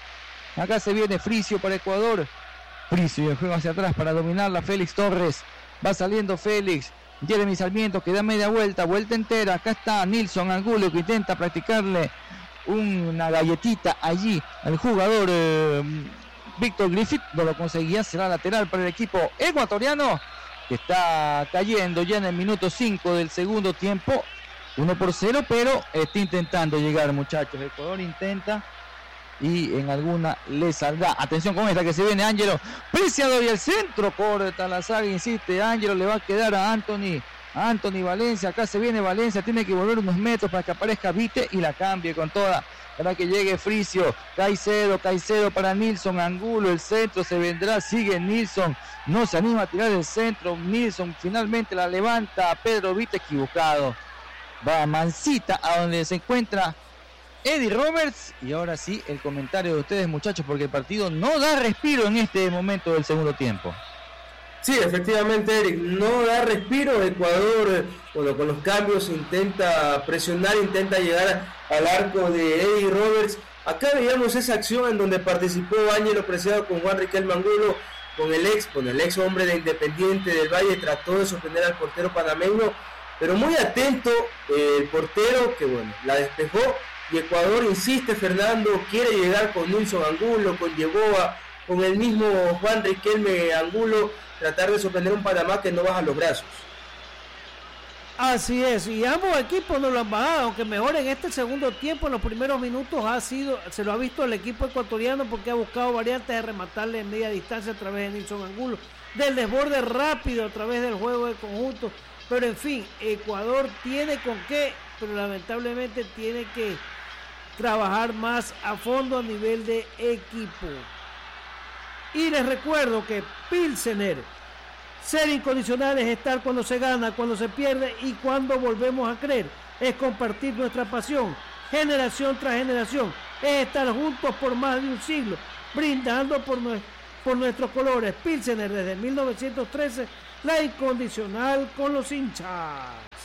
Acá se viene Fricio para Ecuador. Fricio y el juego hacia atrás para dominarla Félix Torres. Va saliendo Félix. Jeremy Sarmiento que da media vuelta entera. Acá está Nilson Angulo que intenta practicarle una galletita allí al jugador Víctor Griffith. No lo conseguía, será lateral para el equipo ecuatoriano, que está cayendo ya en el minuto 5 del segundo tiempo. 1-0, pero está intentando llegar, muchachos. Ecuador intenta y en alguna le saldrá. Atención con esta que se viene Ángelo Preciado y el centro corta la saga, insiste Ángelo, le va a quedar a Anthony Valencia. Acá se viene Valencia, tiene que volver unos metros para que aparezca Vite y la cambie con toda para que llegue Fricio. Caicedo para Nilson Angulo, el centro se vendrá, sigue Nilson, no se anima a tirar el centro. Nilson finalmente la levanta, Pedro Vite equivocado, va mansita a donde se encuentra Eddie Roberts. Y ahora sí, el comentario de ustedes, muchachos, porque el partido no da respiro en este momento del segundo tiempo. Sí, efectivamente, Eric, no da respiro. Ecuador, bueno, con los cambios intenta presionar, intenta llegar al arco de Eddie Roberts. Acá veíamos esa acción en donde participó Ángelo Preciado con Juan Riquelme Angulo, con el ex hombre de Independiente del Valle. Trató de sorprender al portero panameño, pero muy atento el portero, que bueno, la despejó. Y Ecuador insiste, Fernando, quiere llegar con Nilson Angulo, con Yeboah, con el mismo Juan Riquelme Angulo, tratar de sorprender un Panamá que no baja los brazos. Así es, y ambos equipos no lo han bajado, aunque mejor en este segundo tiempo. En los primeros minutos se lo ha visto el equipo ecuatoriano, porque ha buscado variantes de rematarle en media distancia a través de Nilson Angulo, del desborde rápido a través del juego de conjunto. Pero en fin, Ecuador tiene con qué, pero lamentablemente tiene que trabajar más a fondo a nivel de equipo. Y les recuerdo que Pilsener, ser incondicional es estar cuando se gana, cuando se pierde y cuando volvemos a creer. Es compartir nuestra pasión, generación tras generación. Es estar juntos por más de un siglo, brindando por nuestros colores. Pilsener desde 1913, la incondicional con los hinchas.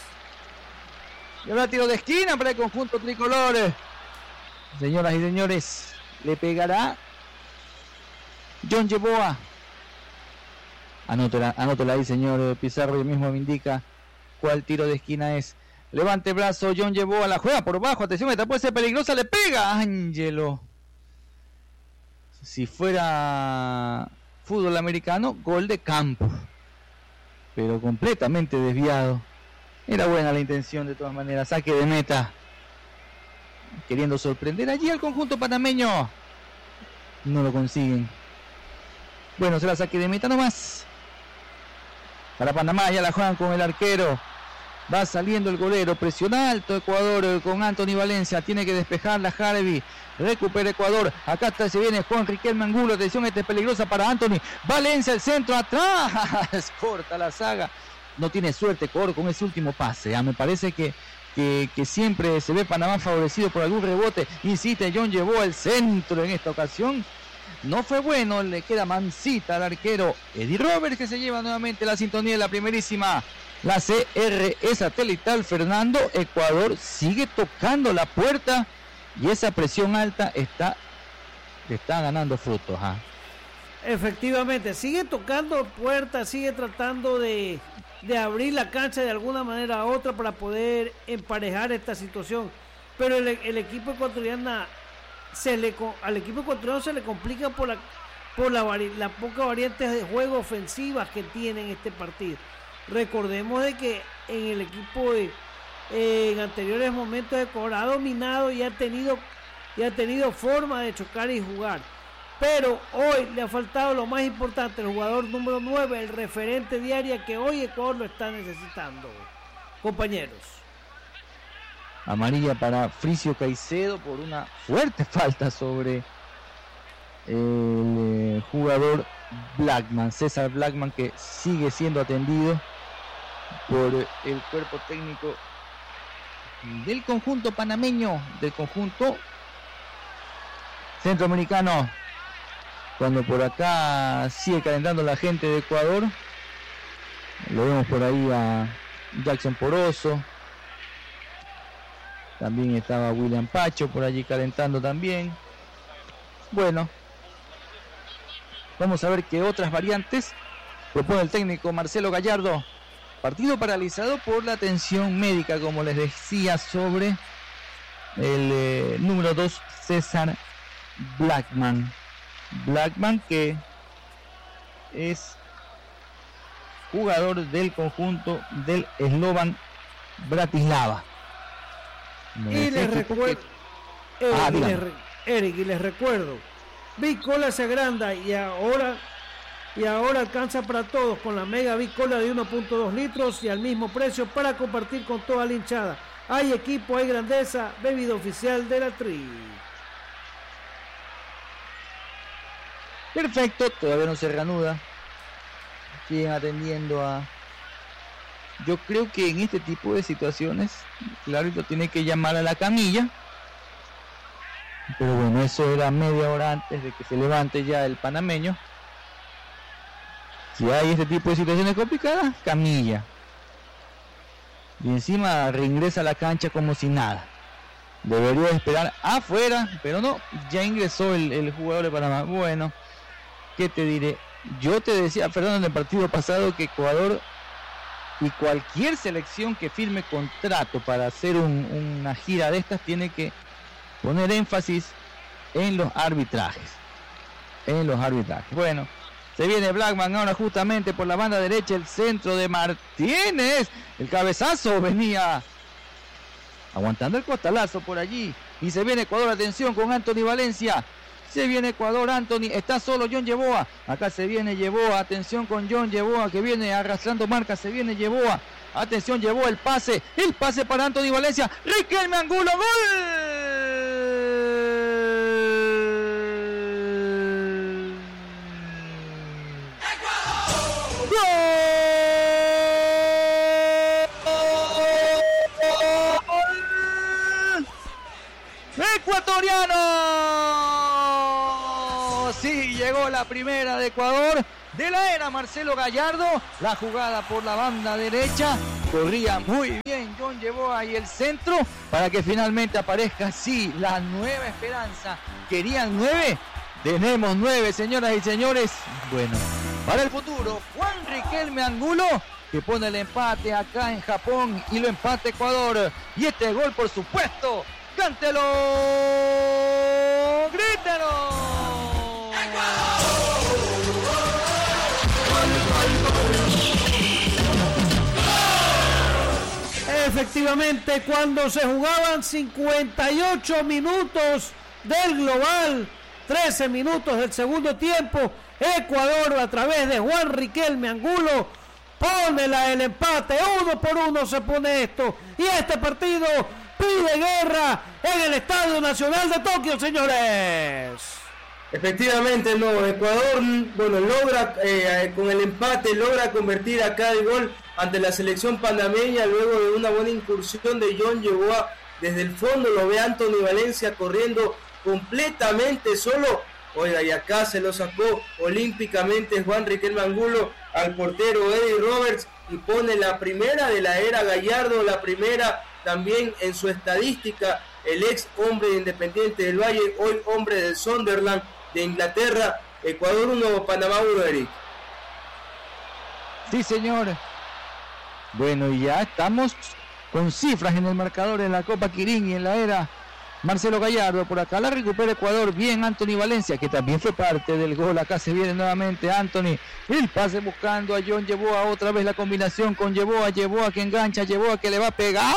Y ahora tiro de esquina para el conjunto tricolor. Señoras y señores, le pegará John Yeboah. Anótela ahí, señor Pizarro, y mismo me indica cuál tiro de esquina es. Levante el brazo, John Yeboah, la juega por bajo, atención, esta puede ser peligrosa, le pega Ángelo. Si fuera fútbol americano, gol de campo, pero completamente desviado. Era buena la intención de todas maneras, saque de meta, queriendo sorprender allí al conjunto panameño. No lo consiguen. Bueno, será saque de meta nomás. Para Panamá, ya la juegan con el arquero. Va saliendo el golero, presiona alto Ecuador con Anthony Valencia, tiene que despejar la Harvey, recupera Ecuador, acá está, se viene Juan Riquelme Angulo, atención, esta es peligrosa para Anthony Valencia, el centro atrás, corta la saga, no tiene suerte Ecuador con ese último pase, me parece que siempre se ve Panamá favorecido por algún rebote, insiste John Yeboah, el centro en esta ocasión, no fue bueno, le queda mansita al arquero Eddie Roberts, que se lleva nuevamente la sintonía de la primerísima. La CRE satelital, Fernando. Ecuador sigue tocando la puerta y esa presión alta está ganando frutos. Efectivamente, sigue tocando puertas, sigue tratando de abrir la cancha de alguna manera u otra para poder emparejar esta situación. Pero el equipo ecuatoriano al equipo ecuatoriano se le complica por la poca variantes de juego ofensivas que tiene en este partido. Recordemos de que en el equipo en anteriores momentos Ecuador ha dominado y ha tenido forma de chocar y jugar, pero hoy le ha faltado lo más importante, el jugador número 9, el referente de área, que hoy Ecuador lo está necesitando, compañeros. Amarilla para Fricio Caicedo por una fuerte falta sobre el jugador Blackman, César Blackman, que sigue siendo atendido por el cuerpo técnico del conjunto panameño, del conjunto centroamericano. Cuando por acá sigue calentando la gente de Ecuador, lo vemos por ahí a Jackson Poroso, también estaba William Pacho por allí calentando también. Bueno, vamos a ver qué otras variantes propone el técnico Marcelo Gallardo. Partido paralizado por la atención médica, como les decía, sobre el número 2, César Blackman. Blackman, que es jugador del conjunto del Slovan Bratislava. Y les recuerdo, Eric, y les recuerdo, Bicola se agranda y ahora alcanza para todos con la mega Bicola de 1.2 litros y al mismo precio para compartir con toda la hinchada. Hay equipo, hay grandeza, bebida oficial de la Tri. Perfecto, todavía no se reanuda. Siguen atendiendo a... Yo creo que en este tipo de situaciones, el árbitro tiene que llamar a la camilla. Pero bueno, eso era media hora antes de que se levante ya el panameño. Si hay este tipo de situaciones complicadas, camilla. Y encima reingresa a la cancha como si nada. Debería esperar afuera, pero no, ya ingresó el jugador de Panamá. Bueno, ¿qué te diré? Yo te decía, Fernando, en el partido pasado que Ecuador y cualquier selección que firme contrato para hacer una gira de estas tiene que poner énfasis en los arbitrajes. Bueno, se viene Blackman ahora justamente por la banda derecha, el centro de Martínez, el cabezazo venía aguantando el costalazo por allí, y se viene Ecuador, atención con Anthony Valencia, se viene Ecuador, Anthony, está solo John Yeboah, acá se viene Yeboah, atención con John Yeboah que viene arrastrando marcas, se viene Yeboah, atención, Yeboah, el pase para Anthony Valencia, Riquelme Angulo, gol, 2-1 ecuatoriano. Sí, llegó la primera de Ecuador de la era Marcelo Gallardo. La jugada por la banda derecha. Corría muy bien John Yeboah y el centro para que finalmente aparezca así la nueva esperanza. ¿Querían 9? Tenemos 9, señoras y señores. Bueno, para el futuro, Juan Riquelme Angulo, que pone el empate acá en Japón y lo empate Ecuador. Y este gol, por supuesto, cántelo, grítelo. Efectivamente, cuando se jugaban 58 minutos del global, 13 minutos del segundo tiempo, Ecuador a través de Juan Riquelme Angulo pone el empate. 1-1 se pone esto, y este partido pide guerra en el Estadio Nacional de Tokio, señores. Efectivamente, no, Ecuador, bueno, logra con el empate, logra convertir acá el gol ante la selección panameña luego de una buena incursión de John Yeboah. Desde el fondo lo ve Anthony Valencia corriendo completamente solo. Oiga, y acá se lo sacó olímpicamente Juan Riquelme Angulo al portero Eddie Roberts y pone la primera de la era Gallardo, la primera también en su estadística. El ex hombre de Independiente del Valle, hoy hombre del Sunderland de Inglaterra. Ecuador 1, Panamá 1, Eric. Sí, señor. Bueno, y ya estamos con cifras en el marcador en la Copa Quirín y en la era Marcelo Gallardo. Por acá la recupera Ecuador. Bien Anthony Valencia, que también fue parte del gol. Acá se viene nuevamente Anthony. El pase buscando a John Yeboah. Otra vez la combinación con Yeboah. Yeboah que engancha. Yeboah que le va a pegar.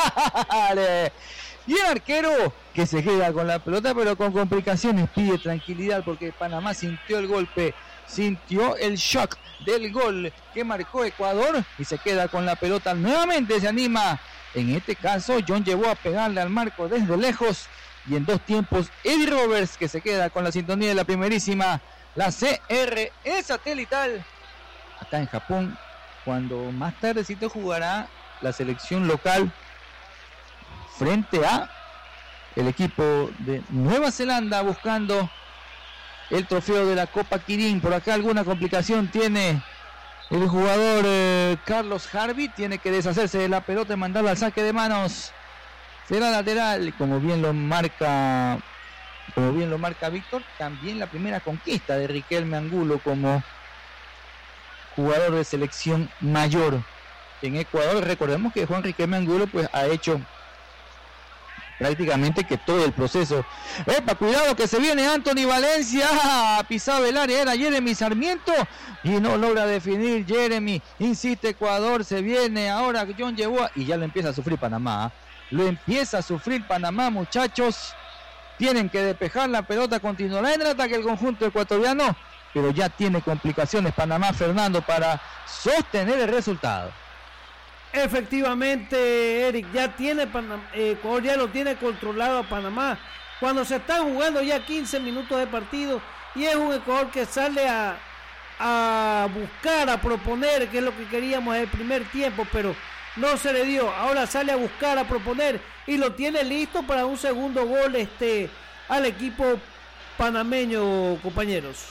Y el arquero que se queda con la pelota, pero con complicaciones. Pide tranquilidad porque Panamá sintió el golpe. Sintió el shock del gol que marcó Ecuador y se queda con la pelota. Nuevamente se anima, en este caso, John Yeboah a pegarle al marco desde lejos. Y en dos tiempos, Eddie Roberts, que se queda con la sintonía de la primerísima, la CRE satelital, acá en Japón, cuando más tardecito jugará la selección local frente a el equipo de Nueva Zelanda, buscando el trofeo de la Copa Quirín. Por acá alguna complicación tiene el jugador Carlos Harvey. Tiene que deshacerse de la pelota y mandarla al saque de manos. Será lateral, como bien lo marca Víctor. También la primera conquista de Riquelme Angulo como jugador de selección mayor en Ecuador. Recordemos que Juan Riquelme Angulo pues ha hecho prácticamente que todo el proceso. ¡Epa! Cuidado que se viene Anthony Valencia. Ha pisado el área, era Jeremy Sarmiento y no logra definir Jeremy. Insiste Ecuador, se viene ahora John Yeboah y ya lo empieza a sufrir Panamá. Lo empieza a sufrir Panamá, muchachos. Tienen que despejar la pelota, continuará en el ataque el conjunto ecuatoriano, pero ya tiene complicaciones Panamá, Fernando, para sostener el resultado. Efectivamente, Eric, ya tiene Ecuador ya lo tiene controlado a Panamá. Cuando se están jugando ya 15 minutos de partido y es un Ecuador que sale a buscar, a proponer, que es lo que queríamos en el primer tiempo, pero no se le dio. Ahora sale a buscar, a proponer y lo tiene listo para un segundo gol al equipo panameño, compañeros.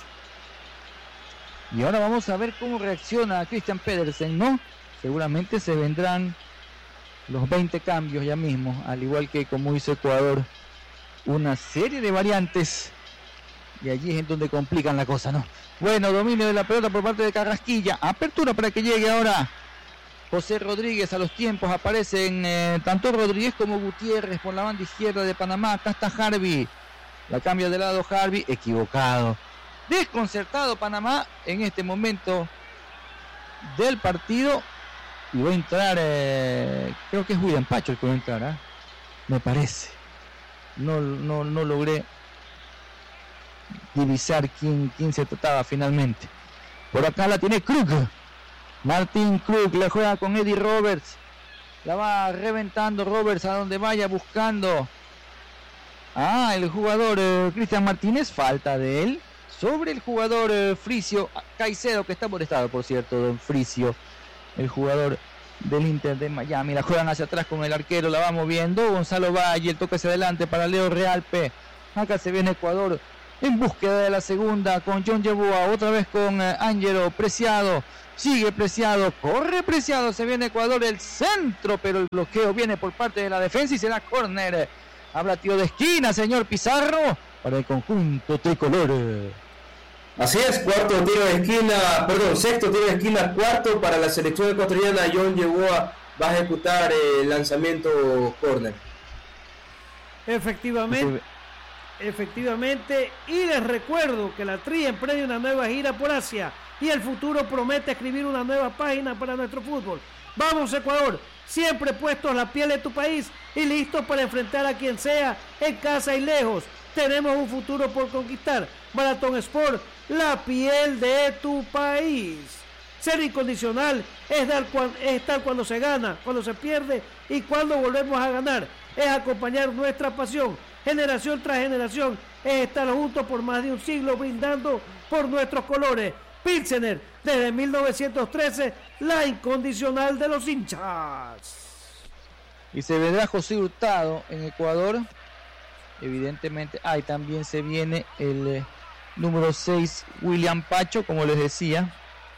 Y ahora vamos a ver cómo reacciona Christian Pedersen, ¿no? Seguramente se vendrán los 20 cambios ya mismo, al igual que como hizo Ecuador, una serie de variantes, y allí es en donde complican la cosa, ¿no? Bueno, dominio de la pelota por parte de Carrasquilla, apertura para que llegue ahora José Rodríguez. A los tiempos aparecen tanto Rodríguez como Gutiérrez por la banda izquierda de Panamá. Acá está Harvey, la cambia de lado Harvey, equivocado, desconcertado Panamá en este momento del partido. Y va a entrar, creo que es William Pacho el que va a entrar, me parece. No logré divisar quién se trataba finalmente. Por acá la tiene Krug. Martín Krug la juega con Eddie Roberts. La va reventando Roberts a donde vaya, buscando el jugador Cristian Martínez. Falta de él sobre el jugador Fricio Caicedo, que está molestado, por cierto, don Fricio, el jugador del Inter de Miami. La juegan hacia atrás con el arquero, la va moviendo Gonzalo Valle, el toque hacia adelante para Leo Realpe. Acá se viene Ecuador en búsqueda de la segunda con John Yeboah, otra vez con Ángelo Preciado. Sigue Preciado, corre Preciado, se viene Ecuador, el centro, pero el bloqueo viene por parte de la defensa y será córner. Habla tiro de esquina, señor Pizarro, para el conjunto tricolor. Así es, sexto tiro de esquina, cuarto para la selección ecuatoriana. John Yeboah va a ejecutar el lanzamiento córner. Efectivamente, y les recuerdo que la Tri emprende una nueva gira por Asia y el futuro promete escribir una nueva página para nuestro fútbol. Vamos Ecuador, siempre puestos la piel de tu país y listos para enfrentar a quien sea, en casa y lejos. Tenemos un futuro por conquistar. Maratón Sport, la piel de tu país. Ser incondicional es estar cuando se gana, cuando se pierde y cuando volvemos a ganar. Es acompañar nuestra pasión, generación tras generación. Es estar juntos por más de un siglo brindando por nuestros colores. Pilsener, desde 1913, la incondicional de los hinchas. Y se vendrá José Hurtado en Ecuador, evidentemente. Y también se viene el número 6, William Pacho, como les decía.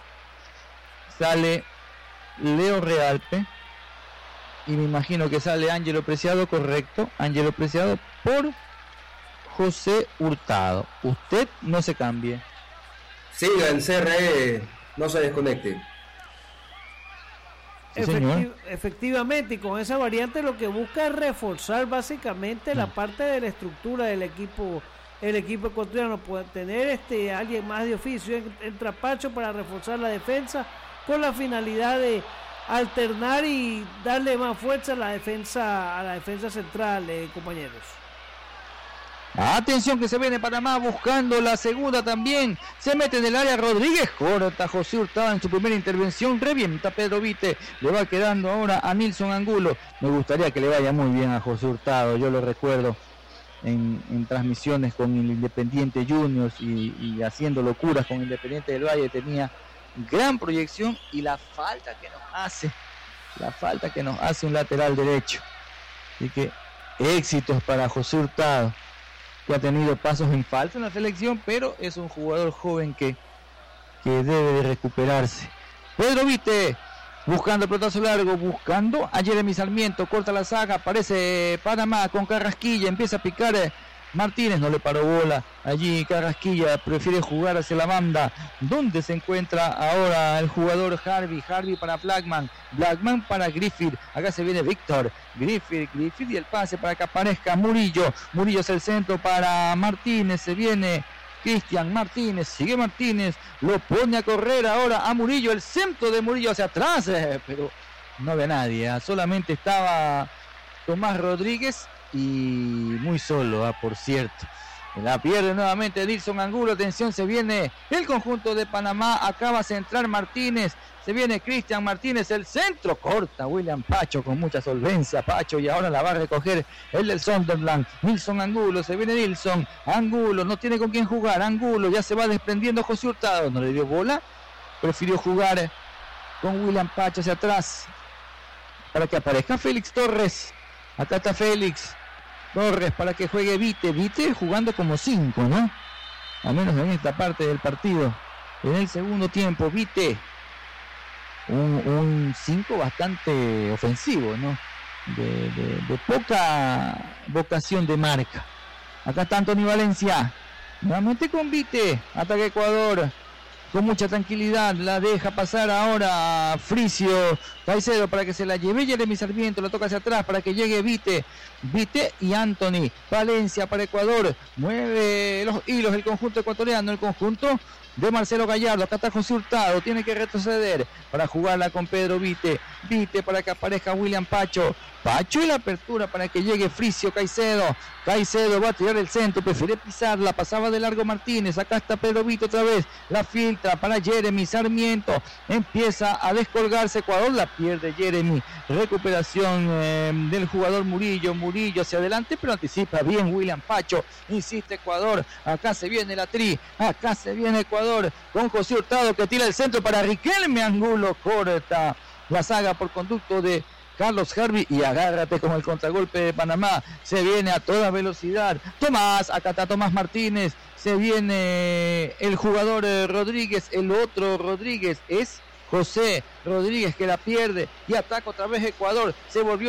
Sale Leo Realpe. Y me imagino que sale Ángelo Preciado, correcto. Ángelo Preciado por José Hurtado. Usted no se cambie. Siga en CRE, no se desconecte. Sí, efectivamente, y con esa variante lo que busca es reforzar básicamente la parte de la estructura del equipo. El equipo ecuatoriano puede tener alguien más de oficio en Pacho para reforzar la defensa con la finalidad de alternar y darle más fuerza a la defensa central, compañeros. Atención que se viene Panamá buscando la segunda también. Se mete en el área Rodríguez, corta José Hurtado en su primera intervención, revienta Pedro Vite, le va quedando ahora a Nilson Angulo. Me gustaría que le vaya muy bien a José Hurtado, yo lo recuerdo en transmisiones con el Independiente Juniors y haciendo locuras con Independiente del Valle, tenía gran proyección y la falta que nos hace un lateral derecho. Así que éxitos para José Hurtado, que ha tenido pasos en falta en la selección, pero es un jugador joven que debe de recuperarse. Pedro Vite buscando el pelotazo largo, buscando a Jeremy Sarmiento, corta la saga, aparece Panamá con Carrasquilla, empieza a picar Martínez, no le paró bola allí. Carrasquilla prefiere jugar hacia la banda donde se encuentra ahora el jugador Harvey para Blackman para Griffith. Acá se viene Víctor Griffith y el pase para que aparezca Murillo es el centro para Martínez. Se viene Cristian Martínez, sigue Martínez, lo pone a correr ahora a Murillo, el centro de Murillo hacia atrás, pero no ve a nadie, solamente estaba Tomás Rodríguez y muy solo, por cierto. La pierde nuevamente Nilson Angulo. Atención, se viene el conjunto de Panamá. Acaba de centrar Martínez. Se viene Cristian Martínez. El centro corta William Pacho con mucha solvencia. Pacho, y ahora la va a recoger el del Sunderland. Nilson Angulo. Se viene Nilson Angulo. No tiene con quién jugar. Angulo ya se va desprendiendo. José Hurtado no le dio bola. Prefirió jugar con William Pacho hacia atrás para que aparezca Félix Torres. Acá está Félix Torres para que juegue Vite jugando como 5, ¿no? Al menos en esta parte del partido. En el segundo tiempo, Vite, un 5 bastante ofensivo, ¿no? De poca vocación de marca. Acá está Anthony Valencia, nuevamente con Vite, ataque Ecuador. Con mucha tranquilidad la deja pasar ahora a Fricio Caicedo para que se la lleve Jeremy Sarmiento, la toca hacia atrás para que llegue Vite y Anthony Valencia para Ecuador. Mueve los hilos el conjunto ecuatoriano, el conjunto de Marcelo Gallardo. Acá está José Hurtado, tiene que retroceder para jugarla con Pedro Vite para que aparezca William Pacho y la apertura para que llegue Fricio Caicedo va a tirar el centro, prefiere pisarla, pasaba de largo Martínez. Acá está Pedro Vite otra vez, la filtra para Jeremy Sarmiento, empieza a descolgarse Ecuador, la pierde Jeremy. Recuperación del jugador Murillo hacia adelante, pero anticipa bien William Pacho, insiste Ecuador. Acá se viene la tri, acá se viene Ecuador con José Hurtado que tira el centro para Riquelme Angulo, corta la saga por conducto de Carlos Harvey y agárrate con el contragolpe de Panamá. Se viene a toda velocidad. Acá está Tomás Martínez. Se viene el jugador Rodríguez. El otro Rodríguez es José Rodríguez, que la pierde y ataca otra vez Ecuador. Se volvió